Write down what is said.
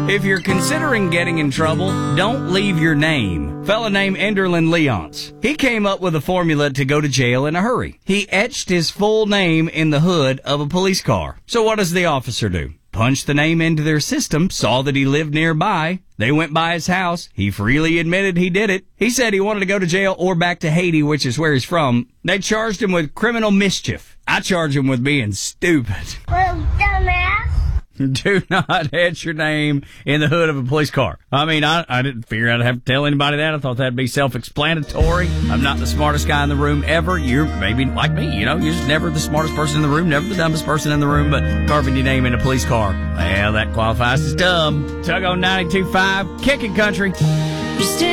If you're considering getting in trouble, don't leave your name. Fella named Enderlin Leonce. He came up with a formula to go to jail in a hurry. He etched his full name in the hood of a police car. So what does the officer do? Punched the name into their system, saw that he lived nearby. They went by his house. He freely admitted he did it. He said he wanted to go to jail or back to Haiti, which is where he's from. They charged him with criminal mischief. I charge him with being stupid. Little dumbass. Do not etch your name in the hood of a police car. I mean, I didn't figure I'd have to tell anybody that. I thought that'd be self-explanatory. I'm not the smartest guy in the room ever. You're maybe like me, you're just never the smartest person in the room, never the dumbest person in the room, but carving your name in a police car, well, that qualifies as dumb. Tug on 92.5, kicking country.